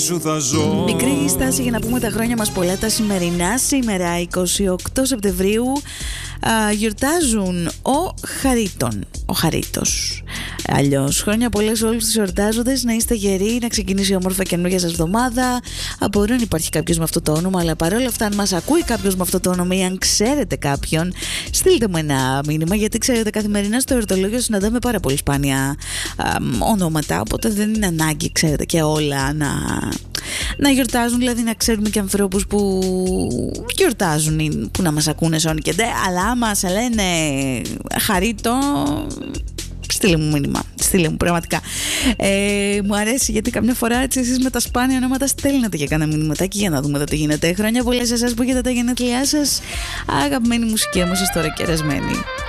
Μικρή στάση για να πούμε τα χρόνια μας πολλά τα σημερινά. Σήμερα 28 Σεπτεμβρίου γιορτάζουν ο Χαρίτων, ο Χαρίτος αλλιώς. Χρόνια πολλά σε όλους τους εορτάζοντες. Να είστε γεροί, να ξεκινήσει όμορφα καινούργια σας εβδομάδα. Μπορεί να υπάρχει κάποιος με αυτό το όνομα, αλλά παρόλα αυτά, αν μας ακούει κάποιος με αυτό το όνομα ή αν ξέρετε κάποιον, στείλτε μου ένα μήνυμα, γιατί ξέρετε, καθημερινά στο εορτολόγιο συναντάμε πάρα πολύ σπάνια ονόματα. Οπότε δεν είναι ανάγκη, ξέρετε, και όλα να γιορτάζουν, δηλαδή να ξέρουμε και ανθρώπους που γιορτάζουν, που να μας ακούνε σώνει και ντε, αλλά άμα σε λένε Χαρίτο, στείλε μου μήνυμα, στείλε μου πραγματικά. Μου αρέσει γιατί καμιά φορά έτσι εσείς με τα σπάνια ονόματα στέλνετε και κάνα μηνυματάκι για να δούμε εδώ τι γίνεται. Χρόνια πολλά σε εσάς που έχετε τα γενέθλιά σας. Αγαπημένη μουσική όμως τώρα κερασμένη.